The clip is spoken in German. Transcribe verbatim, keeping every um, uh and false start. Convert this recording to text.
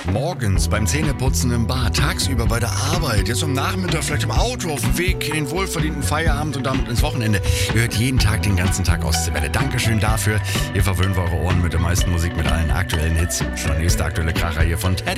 Morgens beim Zähneputzen im Bad, tagsüber bei der Arbeit, jetzt am Nachmittag vielleicht im Auto, auf dem Weg in den wohlverdienten Feierabend und damit ins Wochenende. Ihr hört jeden Tag, den ganzen Tag Ostseewelle. Dankeschön dafür. Ihr verwöhnt eure Ohren mit der meisten Musik, mit allen aktuellen Hits. Schon der nächste aktuelle Kracher hier von Teddy.